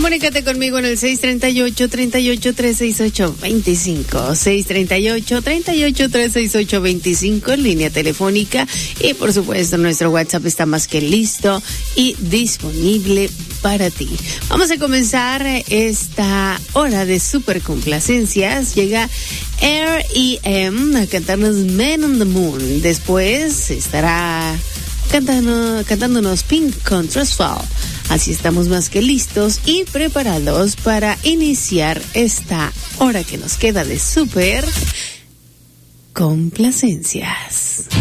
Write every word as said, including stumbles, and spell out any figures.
Comunícate conmigo en el seis tres ocho, tres ocho, tres seis ocho, dos cinco. seis tres ocho, tres ocho, tres seis ocho, dos cinco en línea telefónica. Y por supuesto, nuestro WhatsApp está más que listo y disponible para ti. Vamos a comenzar esta hora de super complacencias. Llega R E M a cantarnos Man on the Moon. Después estará cantando, cantándonos Pink con Trustfall. Así estamos más que listos y preparados para iniciar esta hora que nos queda de super complacencias.